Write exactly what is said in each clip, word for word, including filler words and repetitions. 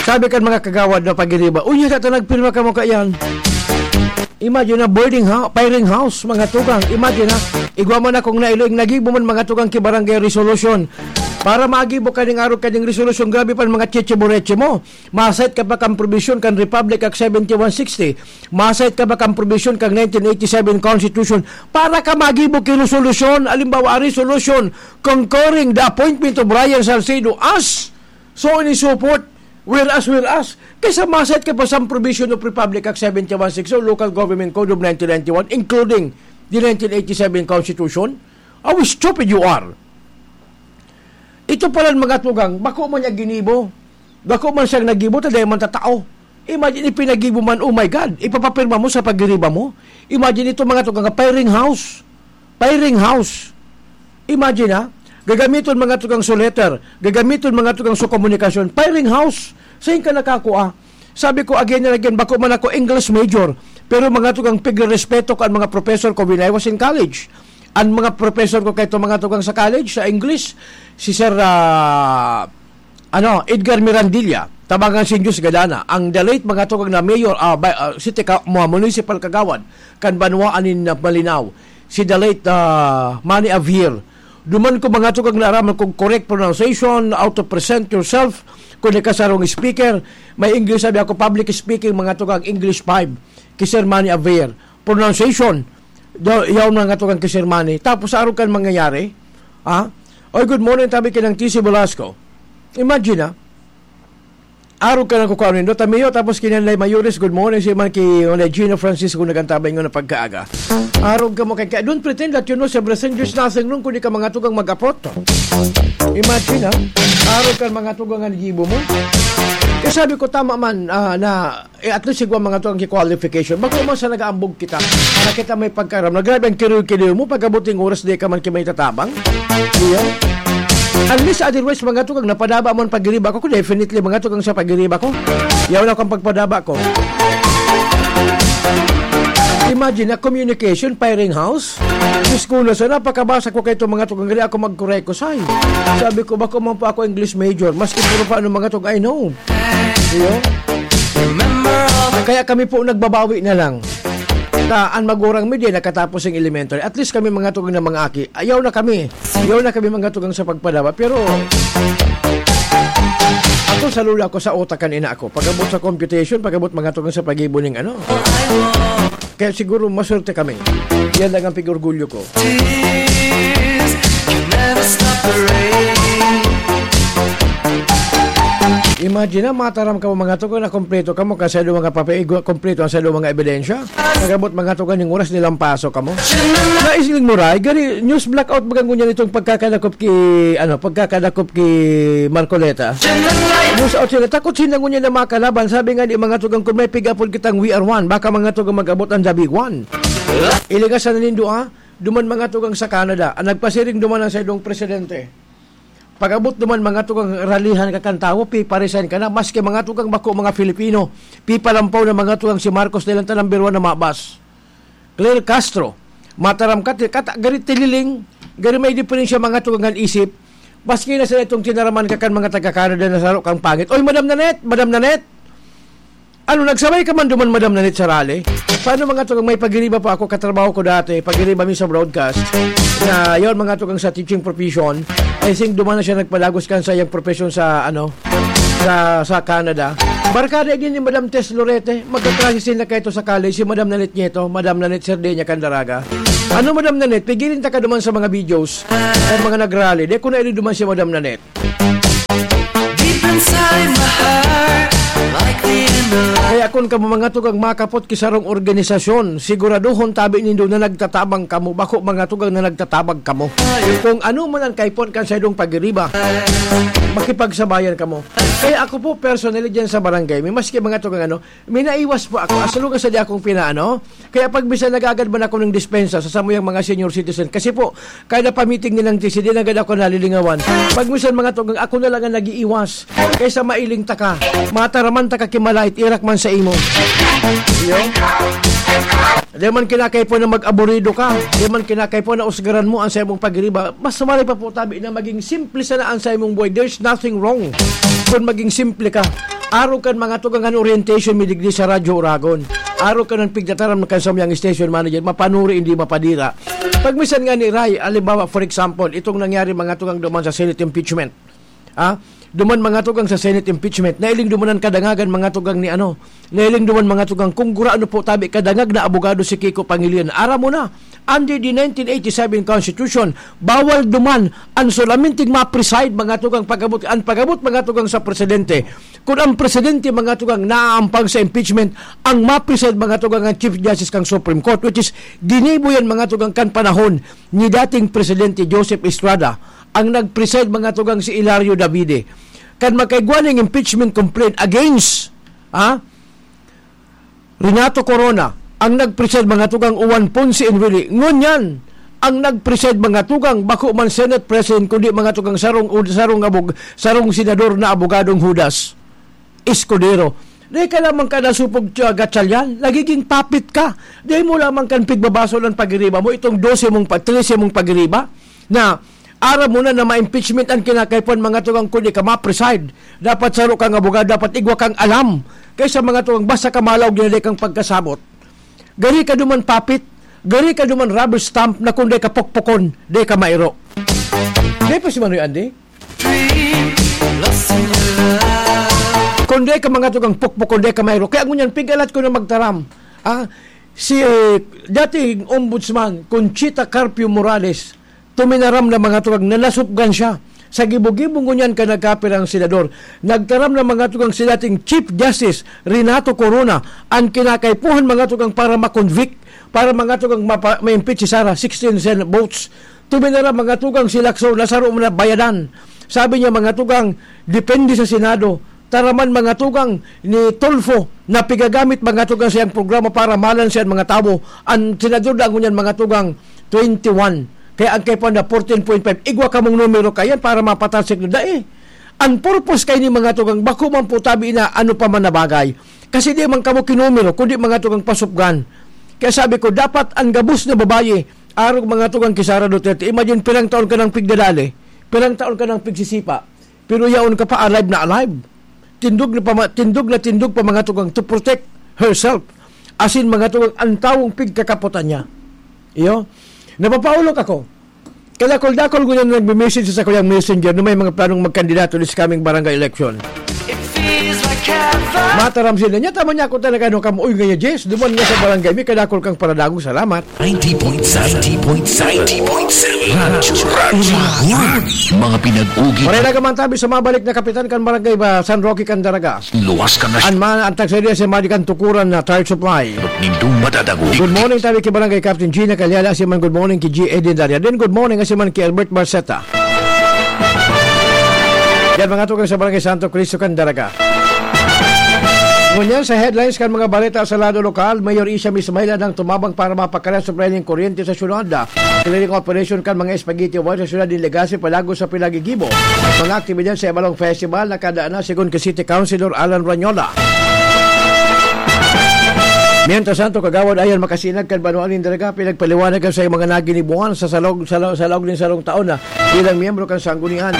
Sabi kan mga kagawad na pagiriba, unya ka nagpirma ka mo kayan. Imagine na boarding house, firing house, mga tugang. Imagine na, igwa mo na kung nailoing nagibo man mga tugang ki barangay resolution. Para magibo ka ning araw ka ning resolution, grabe pa mga cheche-boreche mo. Masait ka ba kang provision kan Republic Act seventy-one sixty? Masait ka ba kang provision kang nineteen eighty-seven Constitution? Para ka magibo ki resolution, alimbawa resolution concurring the appointment of Brian Salcedo as so ini support. Whereas, whereas, kaysa masait ka pa sa provision of Republic Act seventy-one sixty o Local Government Code of nineteen ninety-one, including the nineteen eighty-seven Constitution, how stupid you are. Ito pala mga tugang, bako man niya ginibo, bako man siyang nagibo, taday man tatao. Imagine, ipinagibo man, oh my God, ipapapirma mo sa pagiriba mo. Imagine ito mga tugang, firing house. Firing house. Imagine ha, gagamiton mga tugang so letter, gagamiton mga tugang so komunikasyon, firing house, saan ka nakakuha? Sabi ko again and again, bako man ako English major, pero mga tugang pigrespeto ko ang mga professor ko when I was in college. Ang mga professor ko kahit mga tugang sa college, sa English, si Sir uh, ano, Edgar Mirandilla, tabangan si Diyos Gadana, ang the late mga tugang na mayor, uh, by, uh, city ka, mga municipal kagawad, kan Banwaan in uh, Malinaw, si the late uh, Manny Avier. Duman ko mga tugang naaraman kung correct pronunciation, how to present yourself, kung nakasarong speaker, may English, sabi ako, public speaking, mga tugang English five, Kisir Manny Avier. Pronunciation, yaw mga tugang Kisir Manny. Tapos, araw kan mangyayari, ha? Oy, good morning, tabi ka ng T C Velasco. Imagine, ha? Araw ka na kukuha nindo, tamiyo, tapos kinanlay Mayores, good morning, si man ki Gino Francisco nagantabay nga na pagkaaga. Araw ka mo kay kaya, don't pretend that you know, sa Brazil, there's nothing wrong kung di ka mga tugang mag-apot. Imagine, ha? Araw ka mga tugang nga nagibo mo. Kaya sabi ko, tama man, uh, na, eh, at least sigwa mga tugang qualification. Bako man sa nag-aambog kita, para kita may pagkaram, na grabe ang kiriw-kiriw mo, pagkabuting oras di ka man kimay tatabang. Iya. At least otherwise mga tugang napadaba mo ang pagiriba ko, definitely mga tugang sa pagiriba ko. Yaw na kang pagpadaba ko. Imagine a communication firing house. Diyos ko na sa napakabasa ko kayo mga tugang gali ako mag-correct ko say. Sabi ko bako man pa ako English major, maski puro pa ano mga tugang I know. Diyo? Kaya kami po nagbabawi na lang. Na ang magurang media nakatapos yung elementary, at least kami mga tugang na mga aki, ayaw na kami ayaw na kami mga tugang sa pagpadaba, pero ako sa lula ko sa utak kanina ako, pagabot sa computation, pagabot mga tugang sa pag-ibuning ano, kaya siguro maswerte kami, yan lang ang pig-orgulyo ko. Imagine na, mataram ka mo mga tugang na kompleto ka mo kasi doon mga papel, kompleto ang sa doon mga ebidensya. Nagabot mga tugang yung oras nilang paso ka mo. Naisiling mo ray, gani, news blackout bagang ngunyan itong pagkakadakop ki, ano, pagkakadakop ki Marcoleta. News out sila, takot sinang ngunyan na mga kalaban. Sabi nga di mga tugang kung may pigapol kitang we are one, baka mga tugang mag-abot ang the big one. Iligas na nindo ha, duman mga tugang sa Canada, ang nagpasiring duman ang sa idong presidente. Pag-abot naman mga tugang ralihan kakantawo, pi parisan ka na, maski mga tugang bako mga Filipino, pi palampaw na mga tugang si Marcos nilang number one na mabas. Claire Castro, mataram ka, kata, gari tililing, gari may diferensya mga tugang isip, maski na sila itong tinaraman kakan mga taga-Canada na saro kang pangit. Oy, Madam Nanette, Madam Nanette, ano, nagsabay ka man duman Madam Nanette sa rally? Paano mga tugang may pagiriba pa ako, katrabaho ko dati, pagiriba mi sa broadcast, na yon mga tugang sa teaching profession, I think duman na siya nagpalagos kan sa iyang profession sa, ano, sa, sa Canada. Barkada din ni Madam Tess Lorete, magkaklasisin na kayo sa college, si Madam Nanette Nieto, Madam Nanette Sardenia Candaraga. Ano Madam Nanette, pigilin ta ka duman sa mga videos, at mga nag-rally, di ko na ili duman si Madam Nanette. Deep inside my heart, like the end of life. Kaya kung ka mga tugang makapot kisarong organisasyon, siguraduhon tabi nindo na nagtatabang kamo, bako mga tugang na nagtatabang kamo. Kung ano man ang kaipon kan sa idong pagiriba, makipagsabayan kamo. Kaya ako po personally dyan sa barangay, may maski mga tugang ano, may naiwas po ako, asalugan sa di akong pinaano. Kaya pag bisa nagagad man ako ng dispensa sa samuyang mga senior citizen, kasi po, kada pa-meeting nilang T C D, nagad ako nalilingawan. Pag misan mga tugang, ako na lang ang nag-iiwas. Kaysa mailing taka, mataraman taka kimalait, irak man sa imo. Yo? Di man kinakay po na mag-aborido ka, di man kinakay po na usgaran mo ang sa imong pagiriba, mas sumali pa po tabi na maging simple sa naan sa imong buhay. There's nothing wrong kung maging simple ka. Araw kan mga tugang orientation midigdi sa Radyo Uragon. Araw ka ng pigdataram ng kansamyang station manager, mapanuri, hindi mapadira. Pag misan nga ni Ray, alimbawa, for example, itong nangyari mga tugang duman sa Senate impeachment. Ah, duman mga tugang sa Senate impeachment, nailing dumanan kadangagan mga tugang ni ano, nailing duman mga tugang, kung guraano po tabi kadangag na abogado si Kiko Pangilinan. Ara mo na, under the nineteen eighty-seven Constitution, bawal duman ang solaminting ma-preside mga tugang pagabot, ang pagabot mga tugang sa presidente. Kung ang presidente mga tugang naampang sa impeachment, ang ma-preside mga tugang ang Chief Justice kang Supreme Court, which is dinibo yan mga tugang kan panahon ni dating presidente Joseph Estrada, ang nag-preside mga tugang si Hilario Davide. Kan makaigwaning impeachment complaint against ah, Renato Corona, ang nag-preside mga tugang Uwan Ponce Enrile. Ngunyan, ang nag-preside mga tugang bako man Senate President kundi mga tugang sarong sarong abog, sarong senador na abogadong Judas Escudero. Di ka lamang ka nasupog uh, gatsalyan, nagiging papit ka. Di mo lamang kan pigbabaso ng pagiriba mo, itong twelve mong, thirteen mong pagiriba, na ara mo na na ma-impeachment ang kinakaipon mga tugang kundi ka ma-preside. Dapat saro kang abogado, dapat igwa kang alam. Kaysa mga tugang basta ka malaw ginali kang pagkasabot. Gari ka duman papit, gari ka duman rubber stamp na kundi ka pokpokon, di ka mairo. Di pa si Manoy Andy? Kundi ka mga tugang pokpokon, di ka mairo. Kaya ngunyan, pigalat ko na magtaram. Ah, si eh, dating ombudsman, Conchita Carpio Morales, tuminaram na mga tugang, nalasupgan siya. Sa gibog-gibong ngunyan ka nagkapirang senador. Nagtaram na mga tugang si dating Chief Justice Renato Corona ang kinakaipuhan mga tugang para makonvict, para mga tugang mapa, ma-impeach si Sara, sixteen Senate votes. Tuminaram mga tugang si Lacson, nasaro mo na bayadan. Sabi niya mga tugang, depende sa Senado. Taraman mga tugang ni Tulfo na pigagamit mga tugang siyang programa para malan siya mga tao. Ang senador na ngunyan mga tugang twenty-one. Kaya ang kay na fourteen point five, igwa ka mong numero kayan para mapatalsik na dae. Ang purpose kay ni mga tugang, bako man po tabi na ano pa man na bagay. Kasi di man kamo kinumero, kundi mga tugang pasupgan. Kaya sabi ko, dapat ang gabus na babae, arog mga tugang kay Sara Duterte, imagine pilang taon ka ng pigdadali, pilang taon ka ng pigsisipa, pero yaon ka pa alive na alive. Tindog na, pa, tindog na tindog pa mga tugang to protect herself. Asin mga tugang, ang tawong pigkakapotan niya. Iyo? Napapaulok ako. Kaya dakol-dakol ko yan nag-message sa kanyang messenger na may mga planong magkandidato this coming barangay election. Mataram sila niya. Tama niya ako talaga nung kamo. Uy, ganyan, Jess. Duman nga sa barangay. May kadakol kang paradagong salamat. ninety point seven Radyo Uragon. Mga pinag-ugi. Maray na kamantabi sa mabalik na kapitan kan barangay ba San Roque kan Daraga. Luwas ka na. Anman ang tagsaya sa madikan tukuran na tire supply. Nindong matadago. Good morning tabi kay barangay Captain Gina Calyala. Asiman good morning kay G. Edin Daria. Then good morning asiman kay Albert Marceta. Yan mga tugang sa barangay Santo Cristo kan Daraga. Ngunyan sa headlines kan mga balita sa lado lokal, Mayor Isa Mismaila nang tumabang para mapakalas sa ng kuryente sa syudad. Clearing operation kan mga Spaghetti Awards sa syudad din Legazpi palago sa Pilagigibo. Mga aktibidad sa Ebalong Festival nakadaan na sigon kay City Councilor Alan Ranyola. Mientras tanto, kagawad ayan makasinag kan Banuanin Daraga pinagpaliwanag kan sa mga naginibuan sa salog sa salog din sarong taon na bilang miyembro kan sanggunian.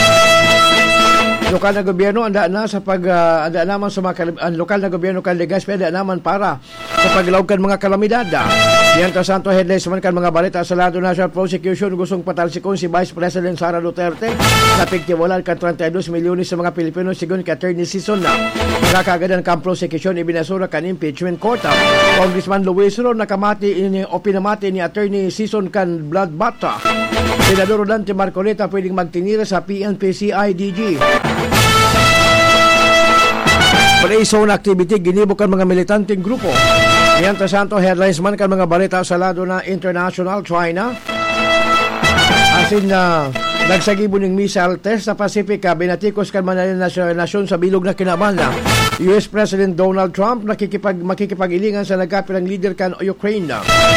Lokal na gobyerno anda na sa pag uh, anda naman sa mga ang lokal na gobyerno kan Legazpi anda naman para sa paglawag kan mga kalamidad. Yan ta santo headlines man kan mga balita sa lado national prosecution gustong patalsikon si Vice President Sara Duterte na pigtiwalan kan thirty-two milyones sa mga Pilipino sigon ka attorney season na nakagadan kan prosecution ibinasura kan impeachment court. Congressman Luis Ron nakamati ini o pinamati ni attorney season kan blood bath. Senador Dante Marcoleta pwedeng magtinira sa P N P C I D G. Play zone activity, ginibukan mga militanteng grupo. Yan ta santo headlines man kan mga balita sa lado na international, China. Asin na uh, nagsagibo ng missile test sa Pacific, binatikos kan mga nasyon sa bilog na kinaban na U S President Donald Trump nakikipag, makikipag-ilingan sa nagkapilang leader kan Ukraine.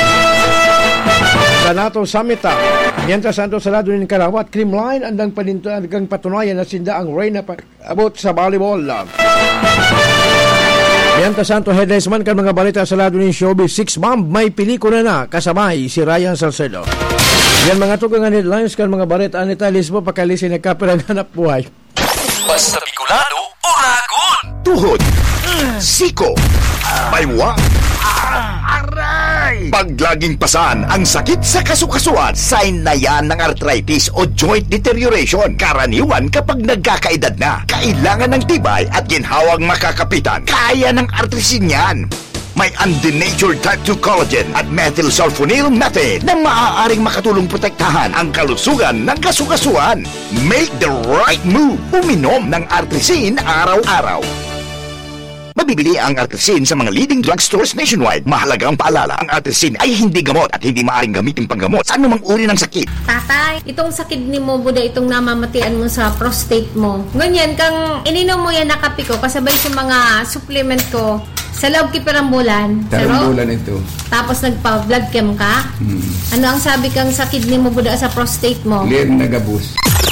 Sa NATO Summit, yan ta santo sa lado ng Karawat, Kremlin, andang panintuan kang patunayan na sinda ang Reyna abot sa volleyball. Yan ta santo headlines man kan mga balita sa lado ng showbiz. Six Bomb, may pelikula na kasabay si Ryan Salcedo. Yan mga tugang headlines kan mga balita ni Lisbo pakalisin na kapirang hanap buhay. Basta Bicolano, Uragon! tuhod, siko, baywa, aray! Pag laging pasan ang sakit sa kasukasuan, sign na yan ng arthritis o joint deterioration. Karaniwan kapag nagkakaedad na, kailangan ng tibay at ginhawang makakapitan. Kaya ng artrisin yan. May undenatured type two collagen at methylsulfonyl methane na maaaring makatulong protektahan ang kalusugan ng kasukasuan. Make the right move. Uminom ng artrisin araw-araw. Mabibili ang artrisin sa mga leading drugstores nationwide. Mahalagang paalala, ang artrisin ay hindi gamot at hindi maaaring gamitin panggamot sa anumang uri ng sakit. Tatay, itong sakit ni mo, buda, itong namamatian mo sa prostate mo. Ganyan, kang ininom mo yan na kape ko, kasabay sa mga supplement ko, sa loob kiperambulan. Karambulan ito. Tapos nagpa-blood chem ka? Hmm. Ano ang sabi kang sa kidney mo, buda, sa prostate mo? Clear na gabus.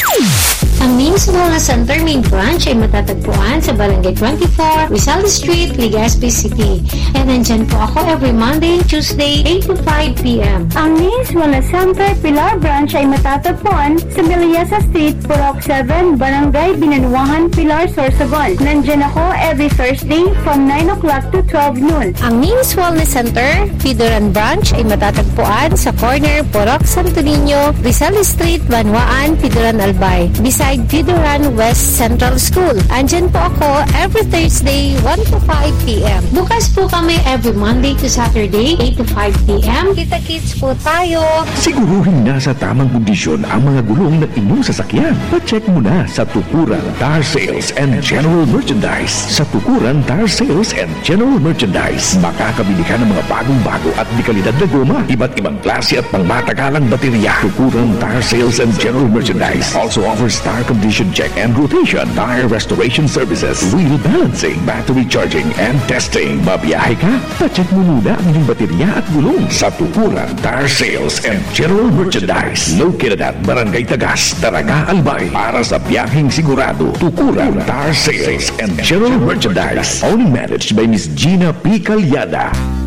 Ang Mims Wellness Center main branch ay matatagpuan sa Barangay twenty-four, Rizal Street, Legazpi City. And nandyan po ako every Monday, Tuesday, eight to five p.m. Ang Mims Wellness Center Pilar Branch ay matatagpuan sa Meliasa Street, Purok seven, Barangay Binanuahan, Pilar, Sorsogon. Nandyan ako every Thursday from nine o'clock to twelve noon. Ang Mims Wellness Center, Pidoran Branch ay matatagpuan sa corner Purok Santo Niño, Rizal Street, Banwaan, Pidoran Albay. Beside Pidoran West Central School. Andyan po ako every Thursday, one to five p.m. Bukas po kami every Monday to Saturday, eight to five p.m. Kita-kits po tayo. Siguruhin nasa tamang kondisyon ang mga gulong ng inyong sasakyan. Pa-check mo na sa Tukuran Tire Sales and General Merchandise. Sa Tukuran Tire Sales and General Merchandise, makakabili ka ng mga bagong-bago at di kalidad na goma, iba't ibang klase at pangmatagalang baterya. Tukuran Tire Sales and General Merchandise also offers tire condition check and rotation, tire restoration services, wheel balancing, battery charging, and testing. Babiyahe ka? Pa-check mo muna ang inyong baterya at gulong sa Tukuran Tire Sales and General Merchandise. Located at Barangay Tagas, Daraga, Albay. Para sa biyaheng sigurado, Tukuran Tire Sales and General Merchandise. Only managed by Miss Gina P. Calyada.